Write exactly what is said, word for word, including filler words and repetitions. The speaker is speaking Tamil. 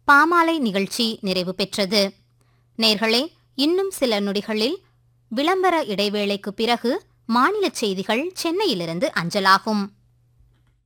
பாமாலை நிகழ்ச்சி நிறைவு பெற்றது. நேர்களே, இன்னும் சில நொடிகளில் விளம்பர இடைவேளைக்கு பிறகு மாநில செய்திகள் சென்னையிலிருந்து அஞ்சலாகும்.